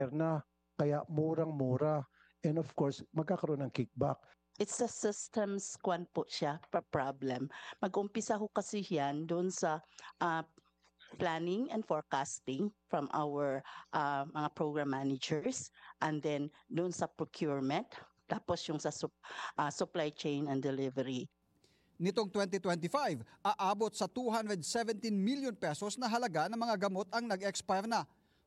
na, kaya murang-mura. And of course, magkakaroon ng kickback. It's a systems kwan po siya, problem. Mag-umpisa ho kasi yan doon sa planning and forecasting from our mga program managers, and then doon sa procurement, tapos yung sa supply chain and delivery. Nitong 2025, aabot sa 217 million pesos na halaga ng mga gamot ang nag-expire na.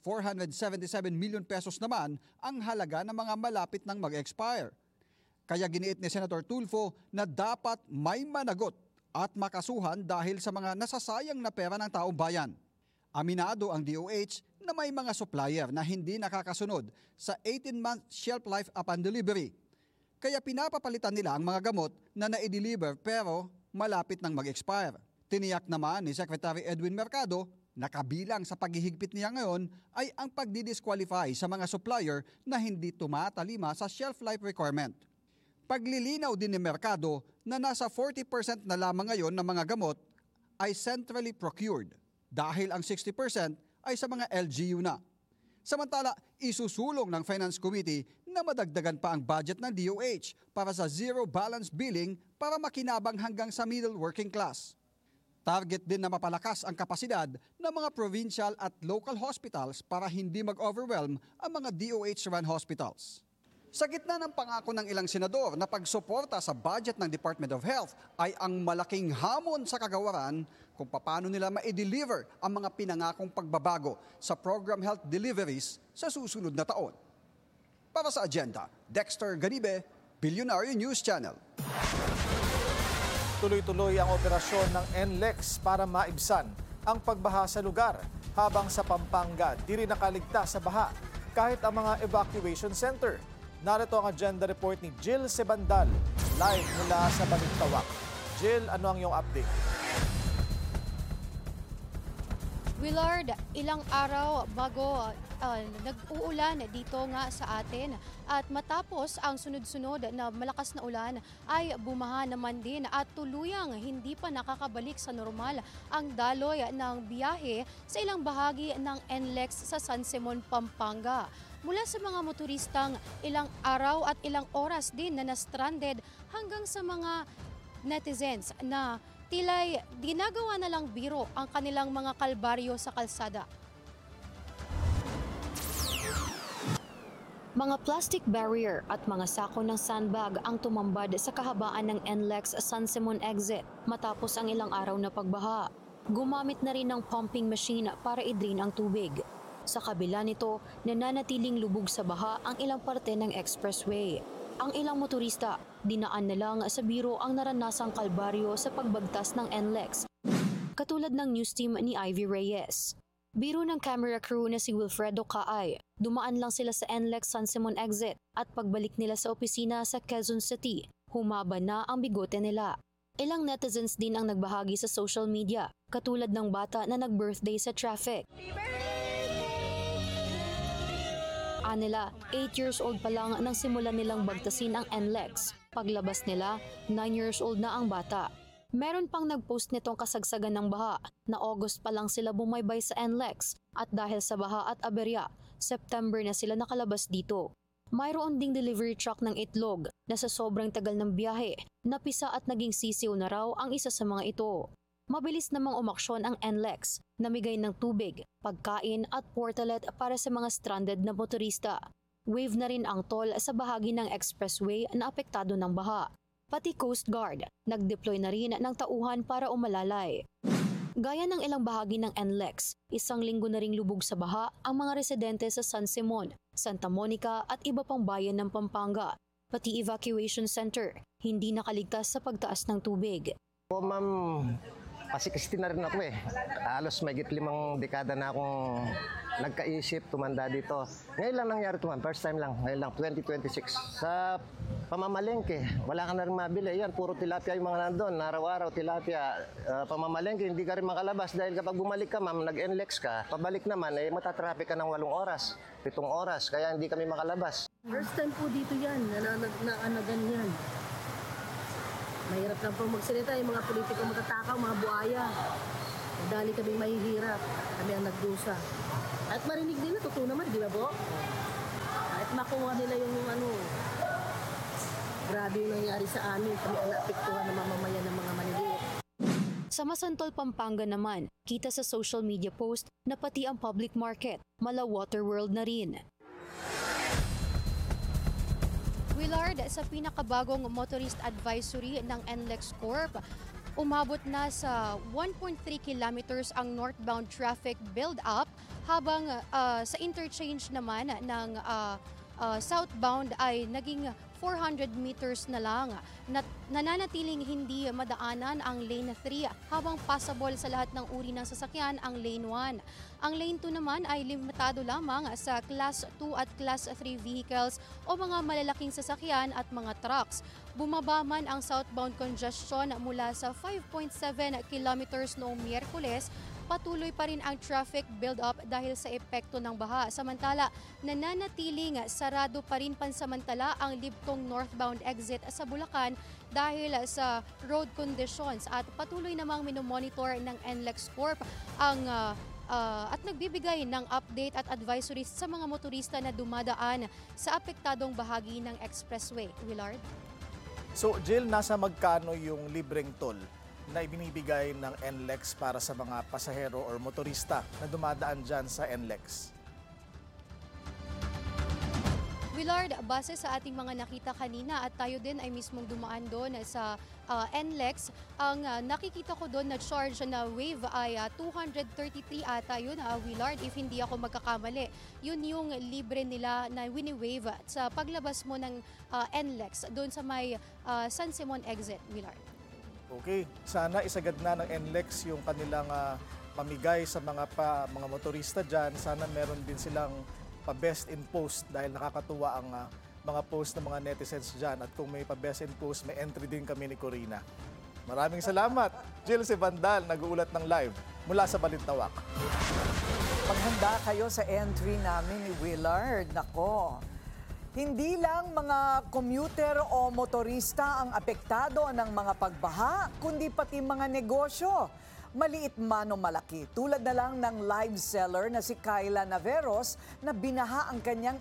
477 million pesos naman ang halaga ng mga malapit nang mag-expire. Kaya giniit ni Senator Tulfo na dapat may managot at makasuhan dahil sa mga nasasayang na pera ng taong bayan. Aminado ang DOH na may mga supplier na hindi nakakasunod sa 18-month shelf life upon delivery. Kaya pinapapalitan nila ang mga gamot na na-deliver pero malapit nang mag-expire. Tiniyak naman ni Secretary Edwin Mercado na kabilang sa paghihigpit niya ngayon ay ang pagdidisqualify sa mga supplier na hindi tumatalima sa shelf life requirement. Paglilinaw din ni Mercado na nasa 40% na lamang ngayon ng mga gamot ay centrally procured dahil ang 60% ay sa mga LGU na. Samantala, isusulong ng Finance Committee na madagdagan pa ang budget ng DOH para sa zero balance billing para makinabang hanggang sa middle working class. Target din na mapalakas ang kapasidad ng mga provincial at local hospitals para hindi mag-overwhelm ang mga DOH-run hospitals. Sa gitna ng pangako ng ilang senador na pagsuporta sa budget ng Department of Health ay ang malaking hamon sa kagawaran kung paano nila ma-deliver ang mga pinangakong pagbabago sa program health deliveries sa susunod na taon. Para sa agenda, Dexter Ganibe, Billionaire News Channel. Tuloy-tuloy ang operasyon ng NLEX para maibsan ang pagbaha sa lugar, habang sa Pampanga di rin nakaligtas sa baha kahit ang mga evacuation center. Narito ang agenda report ni Jill Sebandal, live mula sa Balintawak. Jill, ano ang iyong update? Willard, ilang araw bago nag-uulan dito nga sa atin at matapos ang sunod-sunod na malakas na ulan ay bumaha naman din at tuluyang hindi pa nakakabalik sa normal ang daloy ng biyahe sa ilang bahagi ng NLEX sa San Simon, Pampanga. Mula sa mga motoristang ilang araw at ilang oras din na na-stranded hanggang sa mga netizens na tila'y ginagawa na lang biro ang kanilang mga kalbaryo sa kalsada. Mga plastic barrier at mga sako ng sandbag ang tumambad sa kahabaan ng NLEX San Simon exit matapos ang ilang araw na pagbaha. Gumamit na rin ng pumping machine para i-drain ang tubig. Sa kabila nito, nananatiling lubog sa baha ang ilang parte ng expressway. Ang ilang motorista, dinaan na lang sa biro ang naranasang kalbaryo sa pagbagtas ng NLEX, katulad ng news team ni Ivy Reyes. Biro ng camera crew na si Wilfredo Kaay, dumaan lang sila sa NLEX San Simon exit at pagbalik nila sa opisina sa Quezon City, humaba na ang bigote nila. Ilang netizens din ang nagbahagi sa social media, katulad ng bata na nag-birthday sa traffic. Nila, 8 years old pa lang nang simulan nilang bagtasin ang NLEX. Paglabas nila, 9 years old na ang bata. Meron pang nagpost nitong kasagsagan ng baha na August pa lang sila bumaybay sa NLEX at dahil sa baha at aberya, September na sila nakalabas dito. Mayroon ding delivery truck ng itlog na sa sobrang tagal ng biyahe, napisa at naging sisiw na raw ang isa sa mga ito. Mabilis namang umaksyon ang NLEX, namigay ng tubig, pagkain at portalet para sa mga stranded na motorista. Wave na rin ang toll sa bahagi ng expressway na apektado ng baha. Pati Coast Guard, nag-deploy na rin ng tauhan para umalalay. Gaya ng ilang bahagi ng NLEX, isang linggo na ring lubog sa baha ang mga residente sa San Simon, Santa Monica at iba pang bayan ng Pampanga. Pati evacuation center, hindi nakaligtas sa pagtaas ng tubig. Po ma'am, kasi na rin ako eh. Halos may 5 dekada na akong nagkaisip, tumanda dito. Ngayon lang nangyari ito ma'am, first time lang, ngayon lang, 2026. Sa pamamalengke, wala ka na rin mabili. Yan, puro tilapia yung mga nandun, araw-araw tilapia. Pamamalengke, hindi ka rin makalabas dahil kapag bumalik ka ma'am, nag-NLEX ka, pabalik naman, matatraffic ka ng 8 oras, 7 oras, kaya hindi kami makalabas. First time po dito yan, na ganyan. Mahirap lang po magsalita, yung mga politiko matatakaw, mga buhaya. Dali kami mahihirap, kami ang nagdusa. At marinig din na, totoo naman, di ba po? nangyari sa amin. Kami ang naapektuhan ng mamamayan ng mga maliliit. Sa Masantol, Pampanga naman, kita sa social media post na pati ang public market, mala Waterworld na rin. Willard, sa pinakabagong motorist advisory ng NLEX Corp, umabot na sa 1.3 kilometers ang northbound traffic build-up habang sa interchange naman ng southbound ay naging 400 meters na lang. Nananatiling hindi madaanan ang lane 3 habang passable sa lahat ng uri ng sasakyan ang lane 1. Ang lane 2 naman ay limitado lamang sa Class 2 at Class 3 vehicles o mga malalaking sasakyan at mga trucks. Bumaba man ang southbound congestion mula sa 5.7 kilometers noong Miyerkules, patuloy pa rin ang traffic build-up dahil sa epekto ng baha. Samantala, nananatiling sarado pa rin pansamantala ang Libtong northbound exit sa Bulacan dahil sa road conditions at patuloy namang minomonitor ng NLEX Corp ang at nagbibigay ng update at advisories sa mga motorista na dumadaan sa apektadong bahagi ng expressway. Willard? So Jill, nasa magkano yung libreng toll na ibinibigay ng NLEX para sa mga pasahero or motorista na dumadaan dyan sa NLEX? Willard, base sa ating mga nakita kanina at tayo din ay mismong dumaan doon sa NLEX, ang nakikita ko doon na charge na wave ay 233 ata yun, Willard, if hindi ako magkakamali. Yun yung libre nila na wini-wave sa paglabas mo ng NLEX doon sa may San Simon exit, Willard. Okay, sana isagad na ng NLEX yung kanilang pamigay sa mga motorista dyan. Sana meron din silang pa-best in post dahil nakakatuwa ang mga post ng mga netizens dyan. At kung may pa-best in post, may entry din kami ni Corina. Maraming salamat. Jill si Vandal, nag-uulat ng live mula sa Balintawak. Maghanda kayo sa entry namin ni Willard. Nako. Hindi lang mga commuter o motorista ang apektado ng mga pagbaha, kundi pati mga negosyo. Maliit man o malaki, tulad na lang ng live seller na si Kyla Naveros na binaha ang kanyang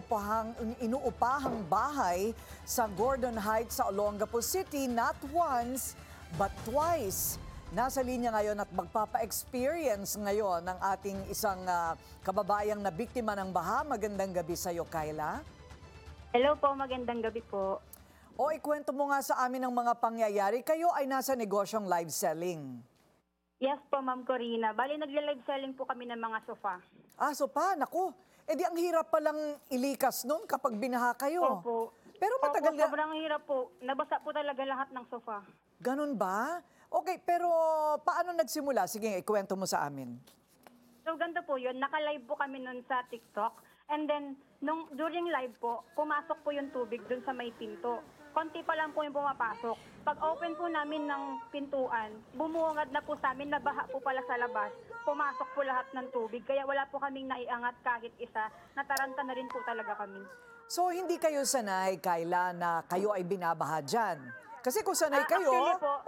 inuupahang bahay sa Gordon Heights sa Olongapo City not once but twice. Nasa linya ngayon at magpapa-experience ngayon ng ating isang kababayang na biktima ng baha. Magandang gabi sa iyo, Kyla. Hello po, magandang gabi po. O ikwento mo nga sa amin ang mga pangyayari. Kayo ay nasa negosyong live selling. Yes po, Ma'am Corina. Bali, nagla-live selling po kami ng mga sofa. Ah, sofa, naku. Eh di ang hirap palang ilikas nun kapag binaha kayo. Opo. Pero matagal na... Sobrang hirap po. Nabasa po talaga lahat ng sofa. Ganun ba? Okay, pero paano nagsimula? Sige, ikwento mo sa amin. So, ganito po yun. Naka-live po kami nun sa TikTok. And then, during live po, pumasok po yung tubig dun sa may pinto. Konti pa lang po yung pumapasok. Pag open po namin ng pintuan, bumungad na po sa amin, nabaha po pala sa labas. Pumasok po lahat ng tubig. Kaya wala po kaming naiangat kahit isa. Nataranta na rin po talaga kami. So, hindi kayo sanay, Kyla, na kayo ay binabaha dyan? Kasi kung sanay kayo... Actually po,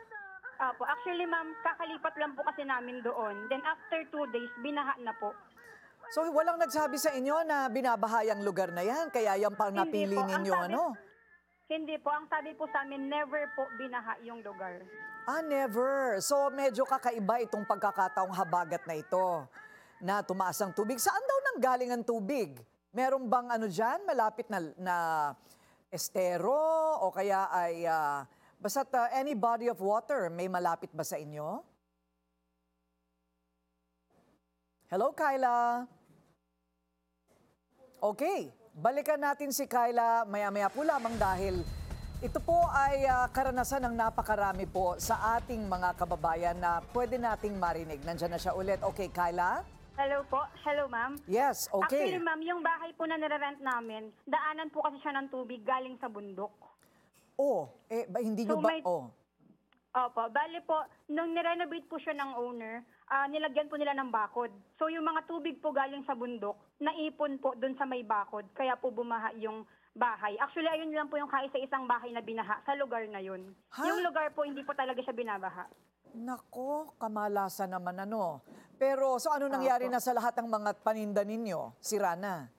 actually, ma'am, kakalipat lang po kasi namin doon. Then after 2 days, binaha na po. So, walang nagsabi sa inyo na binabahayang lugar na yan, kaya yan pang napili ninyo, ano? Hindi po. Ang sabi po sa amin, never po binaha yung lugar. Ah, never. So, medyo kakaiba itong pagkakataong habagat na ito na tumaas ang tubig. Saan daw nanggaling ang tubig? Meron bang ano dyan, malapit na estero o kaya ay basta't any body of water, may malapit ba sa inyo? Hello, Kyla. Okay, balikan natin si Kyla maya-maya po lamang dahil ito po ay karanasan ng napakarami po sa ating mga kababayan na pwede nating marinig. Nandiyan na siya ulit. Okay, Kyla? Hello po. Hello, ma'am. Yes, okay. Actually, ma'am, yung bahay po na nire-rent namin, daanan po kasi siya ng tubig galing sa bundok. Hindi nyo ba? Opo. Bali po, nung nirenovate po siya ng owner, nilagyan po nila ng bakod. So yung mga tubig po galing sa bundok, naipon po dun sa may bakod, kaya po bumaha yung bahay. Actually, ayun lang po yung kaisa-isang bahay na binaha sa lugar na yun. Yung lugar po, hindi po talaga siya binabaha. Nako, kamalasan naman ano. Pero so ano nangyari na sa lahat ng mga paninda ninyo? Sira na?